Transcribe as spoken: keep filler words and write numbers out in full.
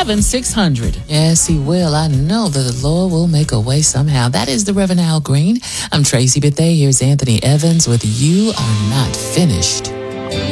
seven six hundred. Yes, he will. I know that the Lord will make a way somehow. That is the Reverend Al Green. I'm Tracy Bethea. Here's Anthony Evans with You Are Not Finished.